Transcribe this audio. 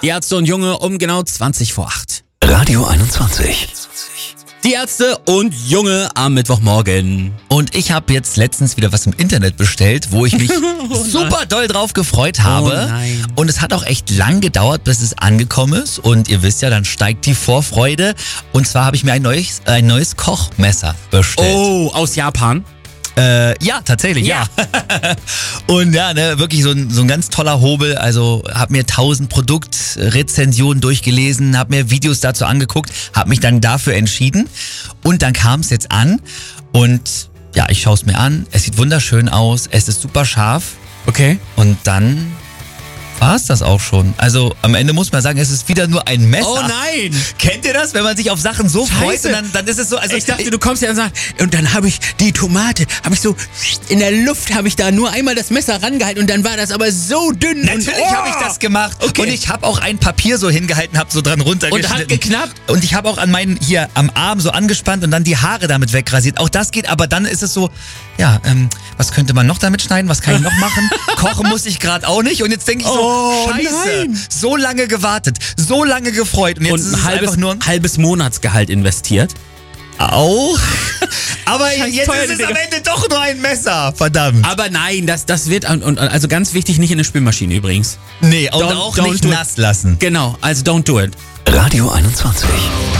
Die Ärzte und Junge um genau 20 vor 8. Radio 21. Die Ärzte und Junge am Mittwochmorgen. Und ich habe jetzt letztens wieder was im Internet bestellt, wo ich mich super doll drauf gefreut habe. Oh nein. Und es hat auch echt lang gedauert, bis es angekommen ist. Und ihr wisst ja, dann steigt die Vorfreude. Und zwar habe ich mir ein neues Kochmesser bestellt. Oh, aus Japan. Ja, tatsächlich, ja. Und ja, ne, wirklich so ein ganz toller Hobel. Also habe mir 1000 Produktrezensionen durchgelesen, habe mir Videos dazu angeguckt, habe mich dann dafür entschieden. Und dann kam es jetzt an und ja, ich schaue es mir an. Es sieht wunderschön aus, es ist super scharf. Okay. Und dann war es das auch schon. Also am Ende muss man sagen, es ist wieder nur ein Messer. Oh nein! Kennt ihr das, wenn man sich auf Sachen so freut Scheiße. und dann ist es so... Also Ich dachte, du kommst ja und sagst, und dann habe ich die Tomate, habe ich so in der Luft, habe ich da nur einmal das Messer rangehalten und dann war das aber so dünn. Natürlich habe ich das gemacht. Okay. Und ich habe auch ein Papier so hingehalten, habe so dran runtergeschnitten. Und hat geknappt? Und ich habe auch an meinen, hier am Arm so angespannt und dann die Haare damit wegrasiert. Auch das geht, aber dann ist es so, ja, was könnte man noch damit schneiden? Was kann ich noch machen? Kochen muss ich gerade auch nicht. Und jetzt denke ich so, Oh, scheiße, nein. so lange gewartet, so lange gefreut. Und jetzt ist Und es einfach nur halbes Monatsgehalt investiert. auch. Aber Scheiß jetzt teuer, ist es Digga. am Ende doch nur ein Messer. Verdammt. Aber nein, das wird, und also ganz wichtig, nicht in eine Spülmaschine übrigens. Nee, und Don't- auch don't nicht do it. nass lassen. Genau, also don't do it. Radio 21.